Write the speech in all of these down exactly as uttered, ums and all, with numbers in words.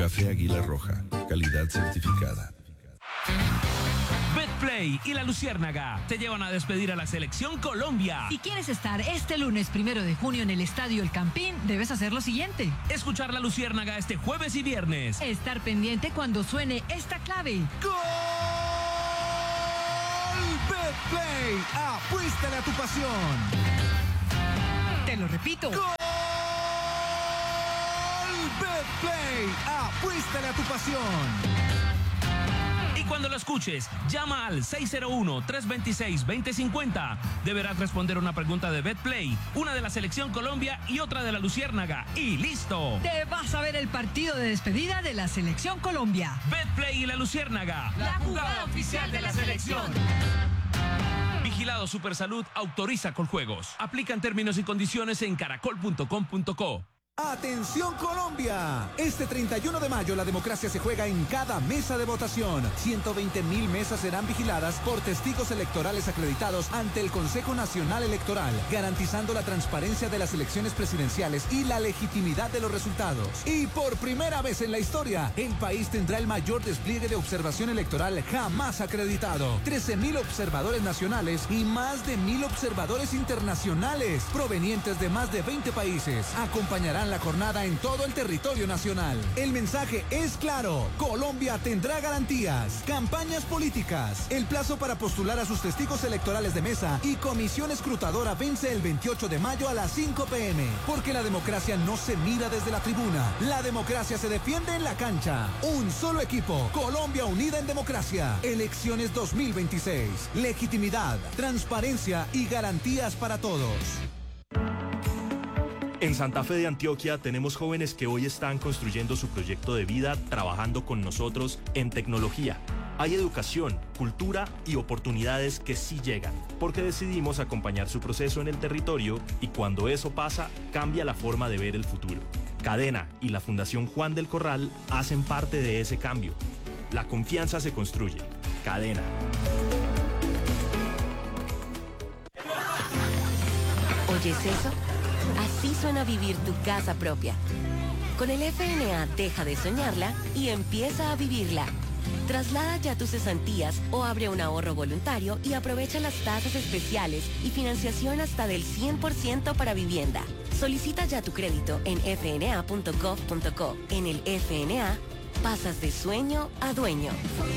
Café Águila Roja, calidad certificada. Betplay y La Luciérnaga te llevan a despedir a la Selección Colombia. Si quieres estar este lunes primero de junio en el Estadio El Campín, debes hacer lo siguiente: escuchar La Luciérnaga este jueves y viernes. Estar pendiente cuando suene esta clave. ¡Gol! Betplay, apuéstale a tu pasión. Te lo repito. ¡Gol! Betplay, apuéstale a tu pasión. Y cuando lo escuches, llama al seis cero uno, tres dos seis, dos cero cinco cero. Deberás responder una pregunta de Betplay, una de la Selección Colombia y otra de La Luciérnaga. ¡Y listo! Te vas a ver el partido de despedida de la Selección Colombia. Betplay y La Luciérnaga, la jugada oficial de la selección. Vigilado Supersalud, autoriza Coljuegos. Aplican términos y condiciones en caracol punto com punto co. ¡Atención Colombia! Este treinta y uno de mayo la democracia se juega en cada mesa de votación. ciento veinte mil mesas serán vigiladas por testigos electorales acreditados ante el Consejo Nacional Electoral, garantizando la transparencia de las elecciones presidenciales y la legitimidad de los resultados. Y por primera vez en la historia, el país tendrá el mayor despliegue de observación electoral jamás acreditado. trece mil observadores nacionales y más de mil observadores internacionales, provenientes de más de veinte países, acompañarán la jornada en todo el territorio nacional. El mensaje es claro: Colombia tendrá garantías, campañas políticas. El plazo para postular a sus testigos electorales de mesa y comisión escrutadora vence el veintiocho de mayo a las cinco pe eme, porque la democracia no se mira desde la tribuna, la democracia se defiende en la cancha. Un solo equipo, Colombia unida en democracia. Elecciones dos mil veintiséis, legitimidad, transparencia y garantías para todos. En Santa Fe de Antioquia tenemos jóvenes que hoy están construyendo su proyecto de vida trabajando con nosotros en tecnología. Hay educación, cultura y oportunidades que sí llegan, porque decidimos acompañar su proceso en el territorio y cuando eso pasa, cambia la forma de ver el futuro. Cadena y la Fundación Juan del Corral hacen parte de ese cambio. La confianza se construye. Cadena. ¿Oyes eso? Así suena vivir tu casa propia. Con el F N A deja de soñarla y empieza a vivirla. Traslada ya tus cesantías o abre un ahorro voluntario y aprovecha las tasas especiales y financiación hasta del cien por ciento para vivienda. Solicita ya tu crédito en f n a punto gov punto co. En el F N A, pasas de sueño a dueño.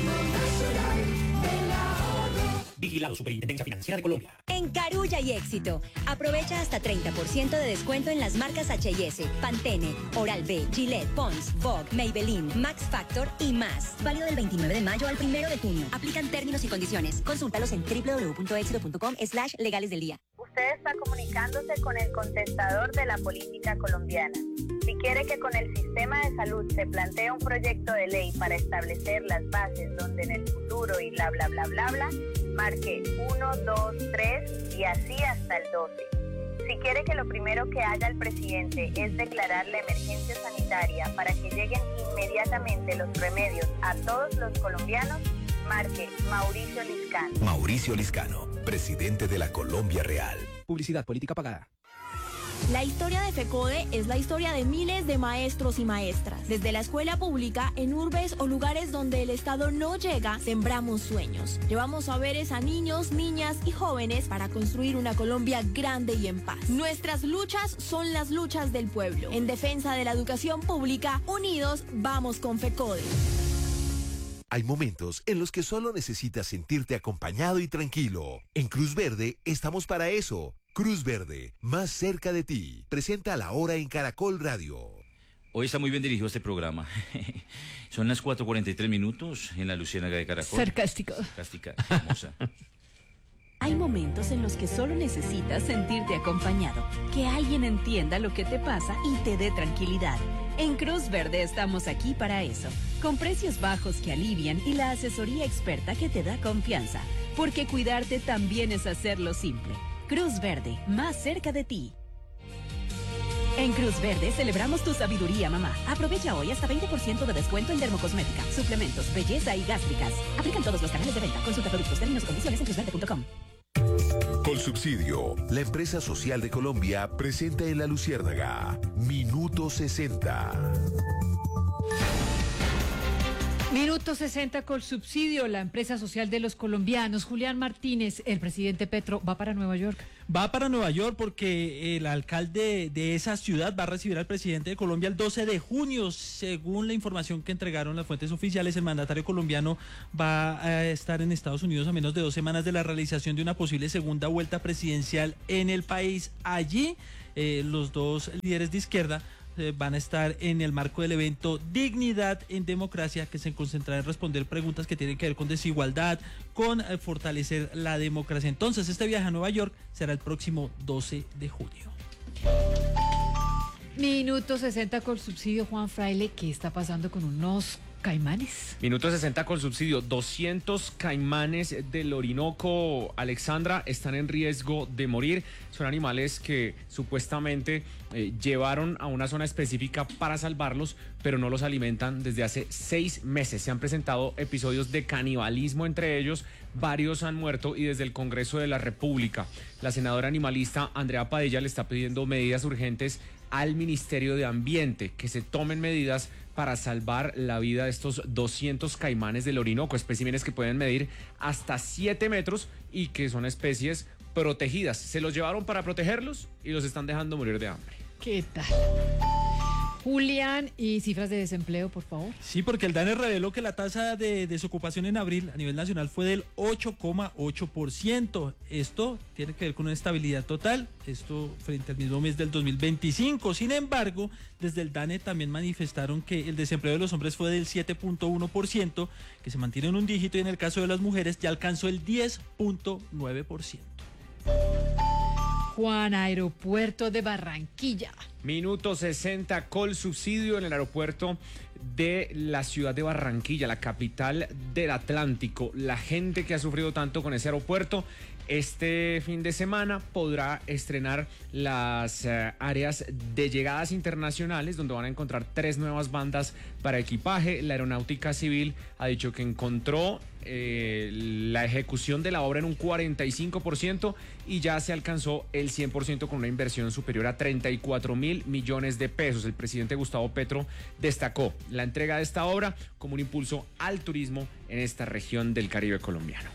Vigilado Superintendencia Financiera de Colombia. En Carulla y Éxito, aprovecha hasta treinta por ciento de descuento en las marcas H y S, Pantene, Oral-B, Gillette, Pond's, Vogue, Maybelline, Max Factor y más. Válido del veintinueve de mayo al primero de junio. Aplican términos y condiciones. Consúltalos en w w w punto éxito punto com slash legales del día. Usted está comunicándose con el contestador de la política colombiana. Si quiere que con el sistema de salud se plantee un proyecto de ley para establecer las bases donde en el futuro y bla bla bla bla bla, marque uno, dos, tres y así hasta el doce. Si quiere que lo primero que haga el presidente es declarar la emergencia sanitaria para que lleguen inmediatamente los remedios a todos los colombianos, marque Mauricio Liscano. Mauricio Liscano, presidente de la Colombia Real. Publicidad política pagada. La historia de FECODE es la historia de miles de maestros y maestras. Desde la escuela pública, en urbes o lugares donde el Estado no llega, sembramos sueños. Llevamos saberes a niños, niñas y jóvenes para construir una Colombia grande y en paz. Nuestras luchas son las luchas del pueblo. En defensa de la educación pública, unidos vamos con FECODE. Hay momentos en los que solo necesitas sentirte acompañado y tranquilo. En Cruz Verde estamos para eso. Cruz Verde, más cerca de ti. Presenta a la hora en Caracol Radio. Hoy está muy bien dirigido este programa. Son las cuatro cuarenta y tres minutos en la Luciérnaga de Caracol. Sarcástico. Sarcástica, hermosa. Hay momentos en los que solo necesitas sentirte acompañado, que alguien entienda lo que te pasa y te dé tranquilidad. En Cruz Verde estamos aquí para eso, con precios bajos que alivian y la asesoría experta que te da confianza, porque cuidarte también es hacerlo simple. Cruz Verde, más cerca de ti. En Cruz Verde celebramos tu sabiduría, mamá. Aprovecha hoy hasta veinte por ciento de descuento en dermocosmética, suplementos, belleza y gástricas. Aplican todos los canales de venta. Consulta productos, términos y condiciones en cruz verde punto com. Colsubsidio, la empresa social de Colombia, presenta en la Luciérnaga Minuto sesenta. Minuto sesenta con subsidio, la empresa social de los colombianos. Julián Martínez, el presidente Petro, va para Nueva York. Va para Nueva York porque el alcalde de esa ciudad va a recibir al presidente de Colombia el doce de junio. Según la información que entregaron las fuentes oficiales, el mandatario colombiano va a estar en Estados Unidos a menos de dos semanas de la realización de una posible segunda vuelta presidencial en el país. Allí, eh, los dos líderes de izquierda van a estar en el marco del evento Dignidad en Democracia, que se concentrará en responder preguntas que tienen que ver con desigualdad, con eh, fortalecer la democracia. Entonces, este viaje a Nueva York será el próximo doce de junio. Minuto sesenta con subsidio, Juan Fraile. ¿Qué está pasando con unos caimanes? Minuto sesenta con subsidio. doscientos caimanes del Orinoco, Alexandra, están en riesgo de morir. Son animales que supuestamente eh, llevaron a una zona específica para salvarlos, pero no los alimentan desde hace seis meses. Se han presentado episodios de canibalismo entre ellos, varios han muerto, y desde el Congreso de la República, la senadora animalista Andrea Padilla le está pidiendo medidas urgentes al Ministerio de Ambiente, que se tomen medidas para salvar la vida de estos doscientos caimanes del Orinoco, especímenes que pueden medir hasta siete metros y que son especies protegidas. Se los llevaron para protegerlos y los están dejando morir de hambre. ¿Qué tal? Julián, y cifras de desempleo, por favor. Sí, porque el DANE reveló que la tasa de desocupación en abril a nivel nacional fue del ocho coma ocho por ciento. Esto tiene que ver con una estabilidad total, esto frente al mismo mes del dos mil veinticinco. Sin embargo, desde el DANE también manifestaron que el desempleo de los hombres fue del siete punto uno por ciento, que se mantiene en un dígito, y en el caso de las mujeres ya alcanzó el diez punto nueve por ciento. Juan, aeropuerto de Barranquilla. Minuto sesenta, Col subsidio en el aeropuerto de la ciudad de Barranquilla, la capital del Atlántico. La gente que ha sufrido tanto con ese aeropuerto, este fin de semana podrá estrenar las uh, áreas de llegadas internacionales, donde van a encontrar tres nuevas bandas para equipaje. La Aeronáutica Civil ha dicho que encontró eh, la ejecución de la obra en un cuarenta y cinco por ciento y ya se alcanzó el cien por ciento con una inversión superior a treinta y cuatro mil millones de pesos. El presidente Gustavo Petro destacó la entrega de esta obra como un impulso al turismo en esta región del Caribe colombiano.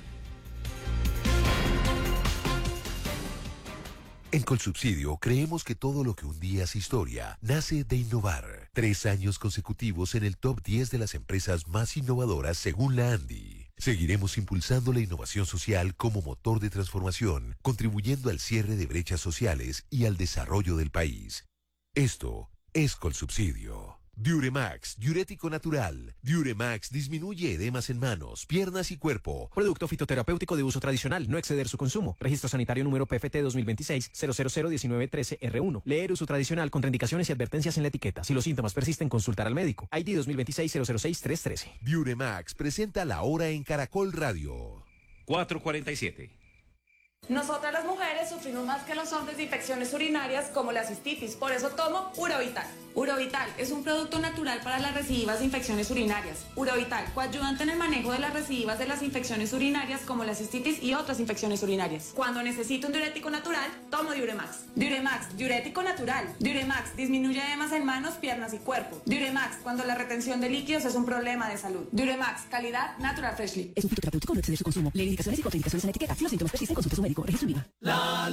En Colsubsidio creemos que todo lo que un día es historia nace de innovar. Tres años consecutivos en el top diez de las empresas más innovadoras según la ANDI. Seguiremos impulsando la innovación social como motor de transformación, contribuyendo al cierre de brechas sociales y al desarrollo del país. Esto es Colsubsidio. Diuremax, diurético natural. Diuremax disminuye edemas en manos, piernas y cuerpo. Producto fitoterapéutico de uso tradicional, no exceder su consumo. Registro sanitario número P F T dos mil veintiséis cero cero cero diecinueve trece R uno. Leer uso tradicional, contraindicaciones y advertencias en la etiqueta. Si los síntomas persisten, consultar al médico. I D dos mil veintiséis cero cero seis tres trece. Diuremax presenta La Hora en Caracol Radio. cuatro cuarenta y siete. Nosotras las mujeres sufrimos más que los hombres de infecciones urinarias como la cistitis, por eso tomo Urovital. Urovital es un producto natural para las recidivas de infecciones urinarias. Urovital, coayudante en el manejo de las recidivas de las infecciones urinarias como la cistitis y otras infecciones urinarias. Cuando necesito un diurético natural, tomo Diuremax. Diuremax, diurético natural. Diuremax disminuye edemas en manos, piernas y cuerpo. Diuremax, cuando la retención de líquidos es un problema de salud. Diuremax, calidad Natural Freshly. Es un fitoterapéutico, no exceder su consumo. Lee indicaciones y contraindicaciones en la etiqueta. Si los síntomas persisten, consulte a su médico. Registro I V A.